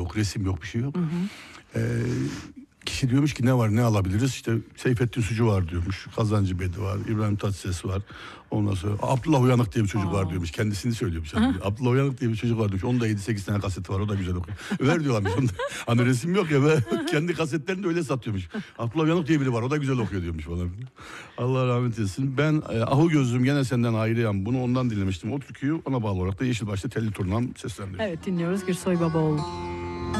yok, resim yok, bir şey yok. Kişi diyormuş ki ne var, ne alabiliriz? İşte Seyfettin Sucu var diyormuş. Kazancı Bedi var. İbrahim Tatlıses var. Ondan sonra Abdullah Uyanık diye bir çocuk var diyormuş. Kendisini söylüyormuş. Abdullah Uyanık diye bir çocuk var diyormuş. Onun da 7-8 tane kaseti var. O da güzel okuyor. Ver diyorlarmış. Onda. Hani resim yok ya. Kendi kasetlerini de öyle satıyormuş. Abdullah Uyanık diye biri var. O da güzel okuyor diyormuş bana. Allah rahmet eylesin. Ben Ahu Gözlüm Gene Senden Ayrıyam. Bunu ondan dinlemiştim. O türküyü ona bağlı olarak da Yeşilbaş'ta Telli Turnam seslendiriyor. Evet, dinliyoruz Gürsoy Babaoğlu.